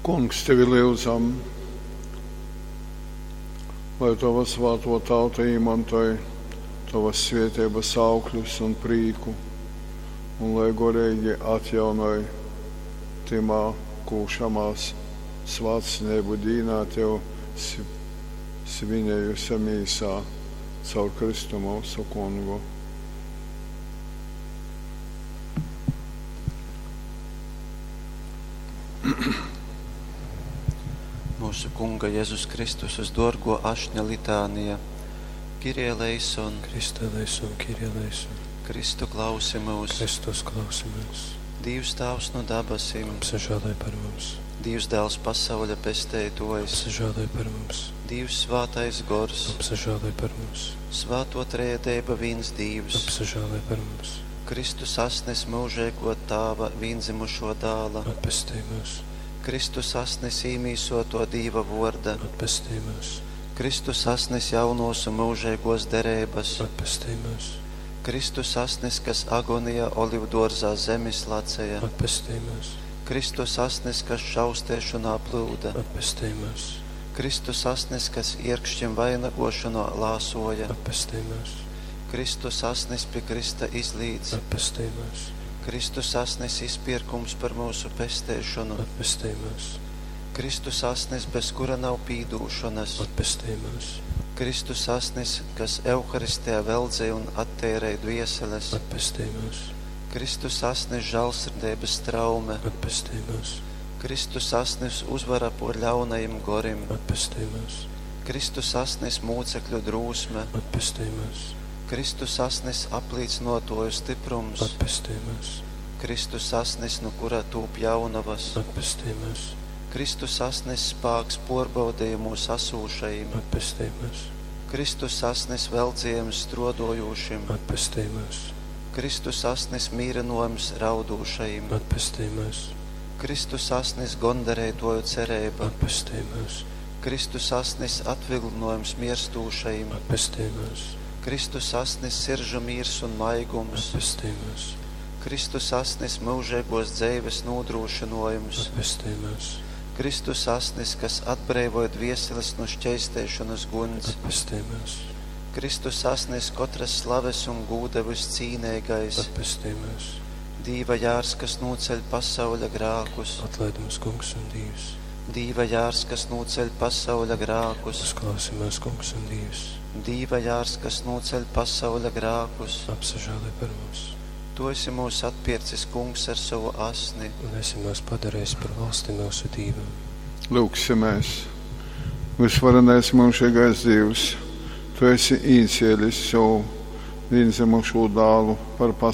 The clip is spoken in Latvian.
Kungs, tevi lūdzam, lai tava svēto tauta izmantoja tavas svētības augļus un prīku, un lai gorīgi atjaunoja timā kūšamās svētceļu dīnā tev svinējusa mīsā caur Kristu mūsu Kungu. Mūsu Kunga Jēzus Kristus uz dārgo ašņa litānija. Kyrie eleison, Kriste eleison, Kyrie eleison. Kristu klausi mūs. Kristus klausi mūs. Dievs Tēvs no dabasim. Apsažālai par mums. Dievs Dēls pasauļa pestētojs. Apsažālai par mums. Dievs Svātais Gors. Apsažālai par mums. Svāto trejadeiba viens Dievs. Apsažālai par mums. Kristus asnes mūžēko Tāva vienzimušo dāla. Atpestī mūs. Kristus asnes īmīsoto Dieva vorda. Atpestī mūs. Kristus asnes jaunos un mūžēgos derēbas. Atpestī mūs. Kristus asnes, kas agonijā olivdorzā zemes lacēja. Atpestī mūs. Kristus asnes, kas šaustēšanā plūda. Atpestī mūs. Kristus asnes, kas ierkšķim vainagošanā lāsoja. Atpestī mūs. Kristus asnes pie Krista izlīdz. Atpestī mūs. Kristus asnes izpirkums par mūsu pestēšanu. Atpestī mūs. Kristus asnes, bez kura nav pīdūšanas. Atpestī mūs. Kristus asnes, kas Euharistijā veldzē un attērē dvieseles. Atpestī mūs. Kristus asnes žēlsirdības traume. Atpestī mūs. Kristus asnes uzvara por ļaunajam gorim. Atpestī mūs. Kristus asnes mūcekļu drūsme. Atpestī mūs. Kristus asnes apliecinotoju stiprums. Atpestī mūs. Kristus asnes, no kura tūp jaunavas. Atpestī mūs. Kristus asnes spāks porbaudējumu sasūšajiem. Atpestī mūs. Kristus asnes veldzējums strodojošiem. Atpestī mūs. Kristus asnes mīrenojums raudūšajiem. Atpestī mūs. Kristus asnes gondarētoju cerēba. Atpestī mūs. Kristus asnes atvilinojums mirstūšajiem. Atpestī mūs. Kristus asnes siržu mīrs un maigums. Atpestī mūs. Kristus asnes mūžēgos dzeives nodrošinojums. Atpestī mūs. Kristus asnes, kas atbrīvoja dvieseles no šķeistēšanas guns. Atpestī mūs. Kristus asnes kotras slaves un gūdevis cīnēgais. Atpestī mūs. Dīva jārs, kas noceļ pasauļa grākus. Atlaid mums, Kungs un Dievs. Dīva jārs, kas noceļ pasauļa grākus. Uzklausi mēs, Kungs un Dievs. Dīva jārs, kas noceļ pasauļa grākus. Apsažālai par mums. Tu esi mūs atpircis, Kungs, ar savu asni. Un esi mūs padarējis par valsti mūsu dīvām. Lūksimies. Visvarenais mūžīgais Dievs, tu esi īcēlis savu vienzimušo dālu par